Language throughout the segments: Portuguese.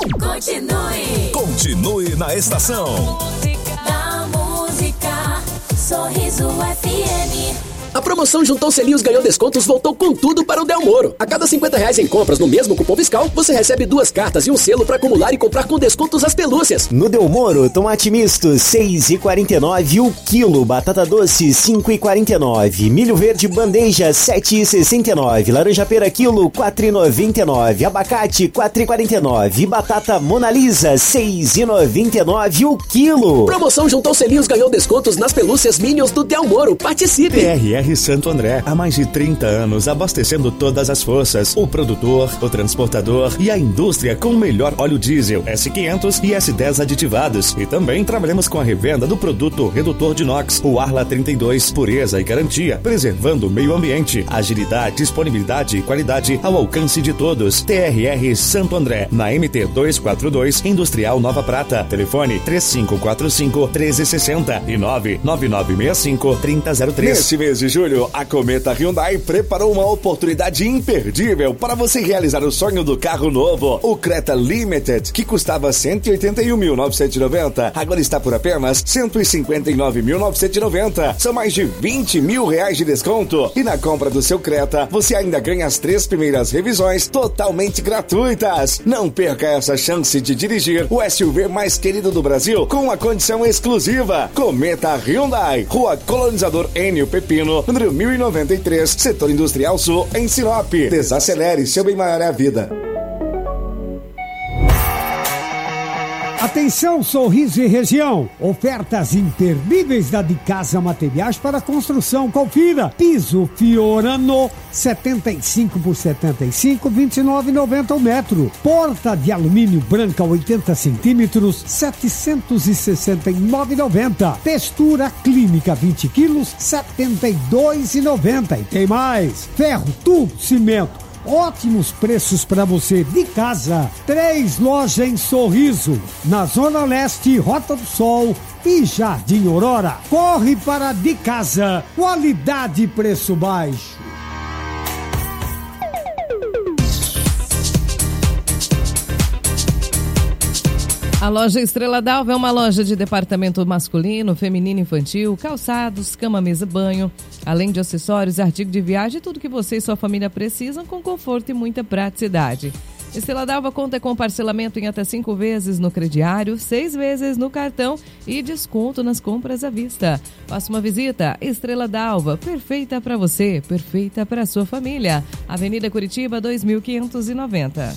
Continue na estação da música, Sorriso FM. A promoção Juntou Selinhos Ganhou Descontos voltou com tudo para o Del Moro. A cada R$50 em compras no mesmo cupom fiscal, você recebe 2 cartas e um selo para acumular e comprar com descontos as pelúcias. No Del Moro, tomate misto R$6,49 o quilo, batata doce R$5,49, milho verde bandeja R$7,69, laranja pera quilo R$4,99, abacate R$4,49, batata Mona Lisa R$6,99 o quilo. Promoção Juntou Selinhos Ganhou Descontos nas pelúcias Minions do Del Moro. Participe! TRR Santo André, há mais de 30 anos abastecendo todas as forças, o produtor, o transportador e a indústria com o melhor óleo diesel S500 e S10 aditivados. E também trabalhamos com a revenda do produto redutor de NOx, o Arla 32, pureza e garantia, preservando o meio ambiente, agilidade, disponibilidade e qualidade ao alcance de todos. TRR Santo André, na MT 242, Industrial Nova Prata. Telefone 3545-1360 e 99965-3003. Neste mês de julho, a Cometa Hyundai preparou uma oportunidade imperdível para você realizar o sonho do carro novo. O Creta Limited, que custava R$181.990, agora está por apenas R$159.990. São mais de R$20 mil de desconto. E na compra do seu Creta, você ainda ganha as 3 primeiras revisões totalmente gratuitas. Não perca essa chance de dirigir o SUV mais querido do Brasil com uma condição exclusiva. Cometa Hyundai, Rua Colonizador Enio Pepino, número 1093, Setor Industrial Sul, em Sinop. Desacelere, seu bem maior é a vida. Atenção, Sorriso e região. Ofertas imperdíveis da De Casa Materiais para Construção. Confira. Piso Fiorano, 75 por 75, R$29,90 o metro. Porta de alumínio branca, 80 centímetros, R$769,90. Textura clínica, 20 quilos, R$72,90. E tem mais. Ferro, tubo, cimento. Ótimos preços para você de casa. 3 lojas em Sorriso, na Zona Leste, Rota do Sol e Jardim Aurora. Corre para De Casa, qualidade e preço baixo. A loja Estrela d'Alva é uma loja de departamento masculino, feminino, infantil, calçados, cama, mesa, banho, além de acessórios, artigos de viagem e tudo que você e sua família precisam com conforto e muita praticidade. Estrela d'Alva conta com parcelamento em até 5 vezes no crediário, 6 vezes no cartão e desconto nas compras à vista. Faça uma visita. Estrela d'Alva, perfeita para você, perfeita para sua família. Avenida Curitiba, 2590.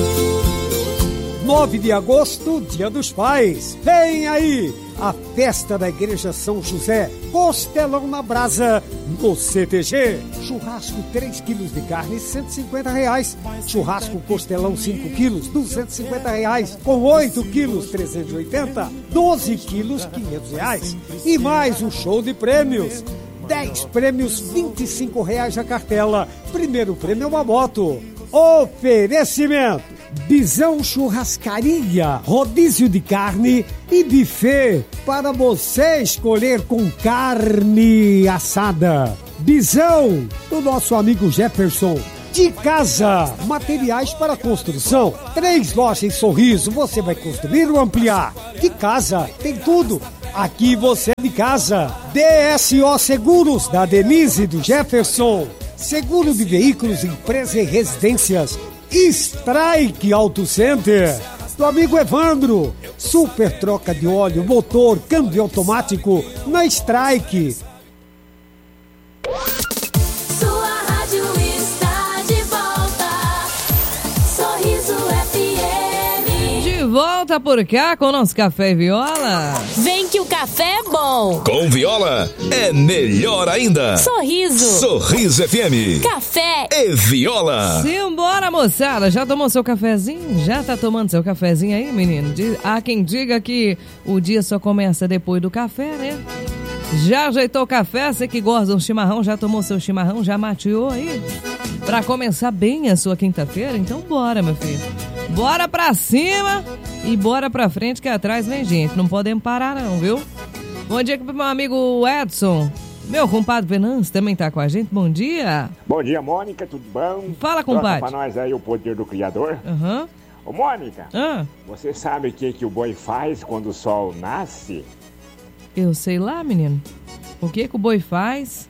9 de agosto, Dia dos Pais. Vem aí a festa da Igreja São José. Costelão na brasa no CTG. Churrasco 3 quilos de carne, R$150. Churrasco costelão 5 quilos, R$250. Com 8 quilos, R$380. 12 quilos, R$500. E mais um show de prêmios. 10 prêmios, R$25 a cartela. Primeiro prêmio é uma moto. Oferecimento: Bisão Churrascaria, rodízio de carne e buffet para você escolher com carne assada. Bisão, do nosso amigo Jefferson. De Casa, materiais para construção. 3 lojas em Sorriso, você vai construir ou ampliar. De Casa, tem tudo. Aqui você é de casa. DSO Seguros, da Denise e do Jefferson. Seguro de veículos, empresa e residências. Strike Auto Center, do amigo Evandro. Super troca de óleo, motor, câmbio automático na Strike. Sua rádio está de volta. Sorriso FM. De volta por cá com o nosso Café e Viola. Vem que o café é bom. Com Viola é melhor ainda. Sorriso. Sorriso FM. Café e Viola. Simbora, moçada. Já tomou seu cafezinho? Já tá tomando seu cafezinho aí, menino? Há quem diga que o dia só começa depois do café, né? Já ajeitou o café? Você que gosta de um chimarrão, já tomou seu chimarrão? Já mateou aí? Pra começar bem a sua quinta-feira? Então bora, meu filho. Bora pra cima e bora pra frente que atrás vem gente. Não podemos parar não, viu? Bom dia aqui pro meu amigo Edson. Meu compadre Venâncio também tá com a gente. Bom dia. Bom dia, Mônica. Tudo bom? Fala, compadre. Pra nós aí o poder do Criador. Aham. Ô, Mônica, Ah, você sabe o que o boi faz quando o sol nasce? eu sei lá, menino. O que o boi faz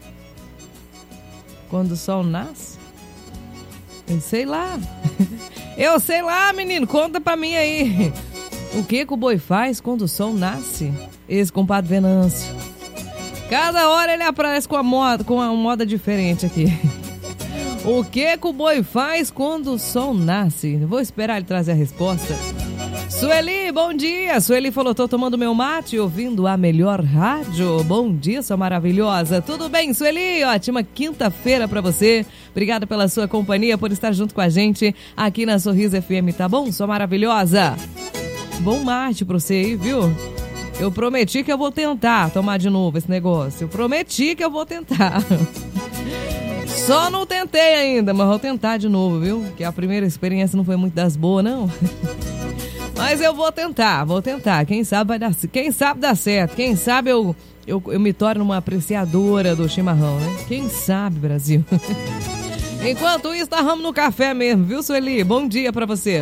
quando o sol nasce? Eu sei lá. Eu sei lá, menino. Conta pra mim aí. O que o boi faz quando o sol nasce? Esse compadre Venâncio. Cada hora ele aparece com uma moda diferente aqui. O que o boi faz quando o sol nasce? Vou esperar ele trazer a resposta. Sueli, bom dia. Sueli falou, tô tomando meu mate, ouvindo a melhor rádio. Bom dia, sua maravilhosa. Tudo bem, Sueli? Ótima quinta-feira pra você. Obrigada pela sua companhia, por estar junto com a gente aqui na Sorriso FM, tá bom, sua maravilhosa? Bom mate pra você aí, viu? Eu prometi que eu vou tentar tomar de novo esse negócio. Eu prometi que eu vou tentar. Só não tentei ainda, mas vou tentar de novo, viu? Que a primeira experiência não foi muito das boas, não. Mas eu vou tentar. Quem sabe vai dar, quem sabe dá certo. Quem sabe eu me torno uma apreciadora do chimarrão, né? Quem sabe, Brasil? Enquanto isso, tá ramo no café mesmo, viu, Sueli? Bom dia pra você.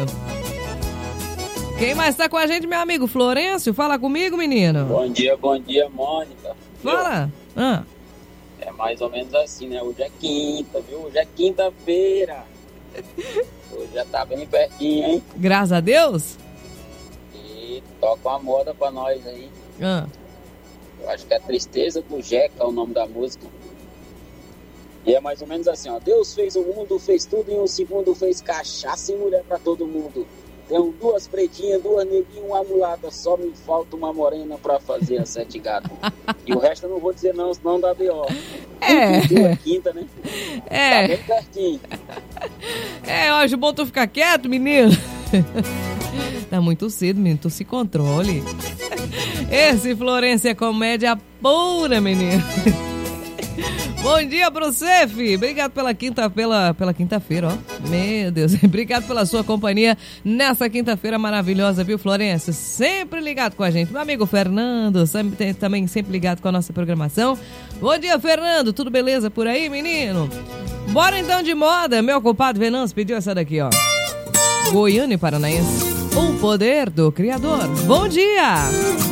Quem mais tá com a gente, meu amigo Florencio? Fala comigo, menino. Bom dia, Mônica. Fala. É mais ou menos assim, né? Hoje é quinta, viu? Hoje é quinta-feira. Hoje já tá bem pertinho, hein? Graças a Deus. E toca uma moda pra nós aí. Eu acho que é Tristeza do Jeca, é o nome da música. E é mais ou menos assim, ó. Deus fez o mundo, fez tudo em um segundo, fez cachaça e mulher pra todo mundo. Tenho 2 pretinhas, 2 neguinhas, uma mulata. Só me falta uma morena pra fazer as 7 gatos. E o resto eu não vou dizer não, senão dá B.O. É quinta, né? Tá bem pertinho. Hoje é bom tu ficar quieto, menino. Tá muito cedo, menino. Tu se controle. Esse Florencio é comédia pura, menino. Bom dia pro você, fi. Obrigado pela quinta-feira, ó. Meu Deus. Obrigado pela sua companhia nessa quinta-feira maravilhosa, viu, Florencio? Sempre ligado com a gente. Meu amigo Fernando, também sempre ligado com a nossa programação. Bom dia, Fernando. Tudo beleza por aí, menino? Bora então de moda. Meu compadre Venâncio pediu essa daqui, ó. Goiânia e Paranaense. O poder do Criador. Bom dia!